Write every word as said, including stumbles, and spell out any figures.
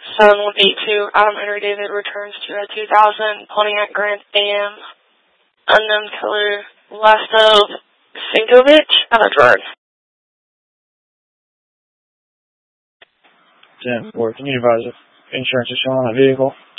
seven one eight two, Adam Henry David returns to a two thousand Pontiac Grand A M. Unknown color, Vlasto Sinkovic, out of Gerard. ten four, can you advise if insurance is showing on that vehicle?